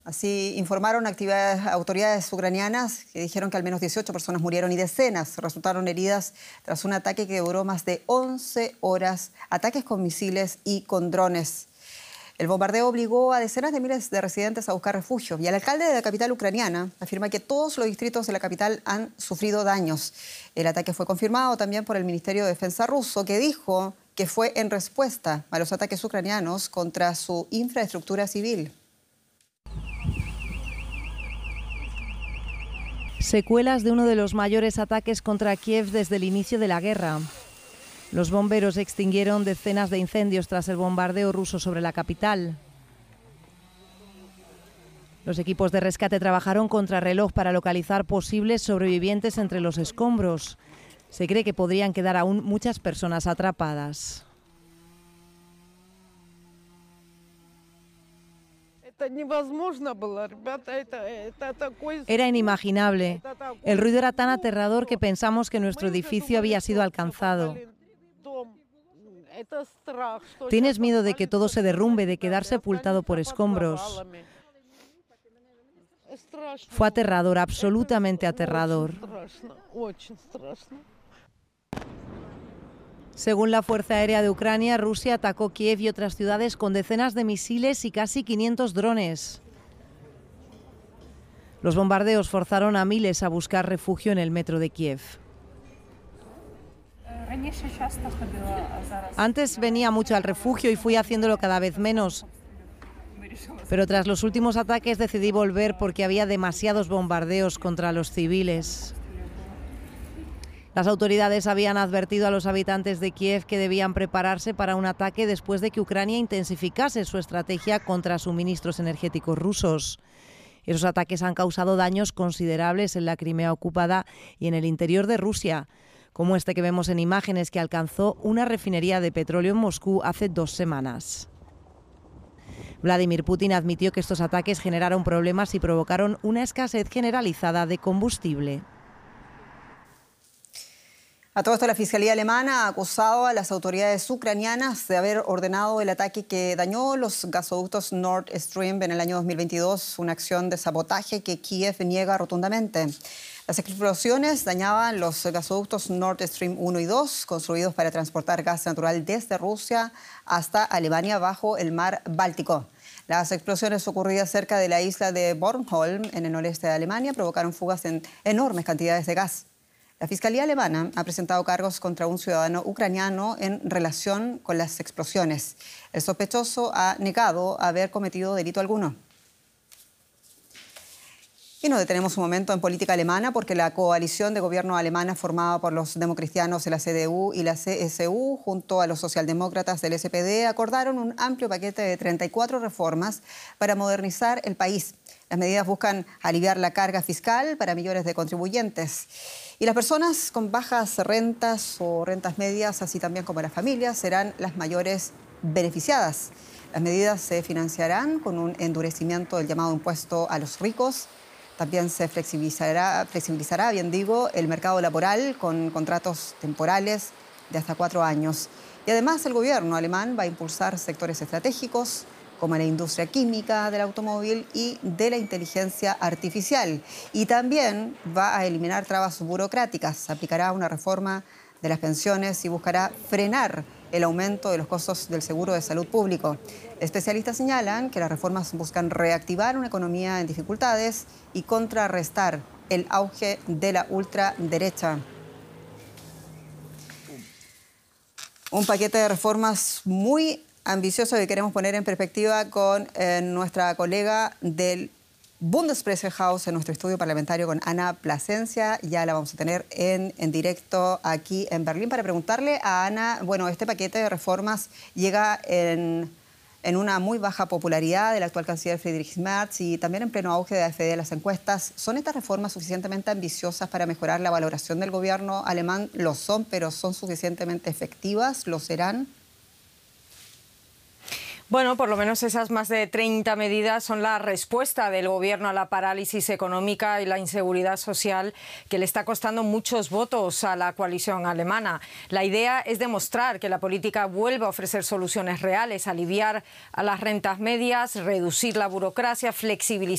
Así informaron autoridades ucranianas que dijeron que al menos 18 personas murieron y decenas resultaron heridas tras un ataque que duró más de 11 horas, ataques con misiles y con drones. El bombardeo obligó a decenas de miles de residentes a buscar refugio y el alcalde de la capital ucraniana afirma que todos los distritos de la capital han sufrido daños. El ataque fue confirmado también por el Ministerio de Defensa ruso, que dijo que fue en respuesta a los ataques ucranianos contra su infraestructura civil. Secuelas de uno de los mayores ataques contra Kiev desde el inicio de la guerra. Los bomberos extinguieron decenas de incendios tras el bombardeo ruso sobre la capital. Los equipos de rescate trabajaron contrarreloj para localizar posibles sobrevivientes entre los escombros. Se cree que podrían quedar aún muchas personas atrapadas. Era inimaginable. El ruido era tan aterrador que pensamos que nuestro edificio había sido alcanzado. Tienes miedo de que todo se derrumbe, de quedar sepultado por escombros. Fue aterrador, absolutamente aterrador. Según la Fuerza Aérea de Ucrania, Rusia atacó Kiev y otras ciudades con decenas de misiles y casi 500 drones. Los bombardeos forzaron a miles a buscar refugio en el metro de Kiev. Antes venía mucho al refugio y fui haciéndolo cada vez menos. Pero tras los últimos ataques decidí volver porque había demasiados bombardeos contra los civiles. Las autoridades habían advertido a los habitantes de Kiev que debían prepararse para un ataque después de que Ucrania intensificase su estrategia contra suministros energéticos rusos. Esos ataques han causado daños considerables en la Crimea ocupada y en el interior de Rusia, como este que vemos en imágenes que alcanzó una refinería de petróleo en Moscú hace 2 semanas. Vladimir Putin admitió que estos ataques generaron problemas y provocaron una escasez generalizada de combustible. A todo esto, la Fiscalía alemana ha acusado a las autoridades ucranianas de haber ordenado el ataque que dañó los gasoductos Nord Stream en el año 2022, una acción de sabotaje que Kiev niega rotundamente. Las explosiones dañaban los gasoductos Nord Stream 1 y 2, construidos para transportar gas natural desde Rusia hasta Alemania bajo el mar Báltico. Las explosiones ocurridas cerca de la isla de Bornholm, en el noreste de Alemania, provocaron fugas en enormes cantidades de gas. La Fiscalía alemana ha presentado cargos contra un ciudadano ucraniano en relación con las explosiones. El sospechoso ha negado haber cometido delito alguno. Y nos detenemos un momento en política alemana porque la coalición de gobierno alemana formada por los democristianos de la CDU y la CSU junto a los socialdemócratas del SPD acordaron un amplio paquete de 34 reformas para modernizar el país. Las medidas buscan aliviar la carga fiscal para millones de contribuyentes. Y las personas con bajas rentas o rentas medias, así también como las familias, serán las mayores beneficiadas. Las medidas se financiarán con un endurecimiento del llamado impuesto a los ricos. También se flexibilizará, el mercado laboral con contratos temporales de hasta 4 años. Y además el gobierno alemán va a impulsar sectores estratégicos como la industria química, del automóvil y de la inteligencia artificial. Y también va a eliminar trabas burocráticas, aplicará una reforma de las pensiones y buscará frenar el aumento de los costos del seguro de salud público. Especialistas señalan que las reformas buscan reactivar una economía en dificultades y contrarrestar el auge de la ultraderecha. Un paquete de reformas muy ambicioso que queremos poner en perspectiva con nuestra colega del Bundespressehaus en nuestro estudio parlamentario con Ana Plasencia. Ya la vamos a tener en directo aquí en Berlín para preguntarle a Ana, bueno, este paquete de reformas llega en una muy baja popularidad del actual canciller Friedrich Merz y también en pleno auge de la AfD de las encuestas. ¿Son estas reformas suficientemente ambiciosas para mejorar la valoración del gobierno alemán? Lo son, pero ¿son suficientemente efectivas? ¿Lo serán? Bueno, por lo menos esas más de 30 medidas son la respuesta del gobierno a la parálisis económica y la inseguridad social que le está costando muchos votos a la coalición alemana. La idea es demostrar que la política vuelve a ofrecer soluciones reales, aliviar a las rentas medias, reducir la burocracia, flexibilizar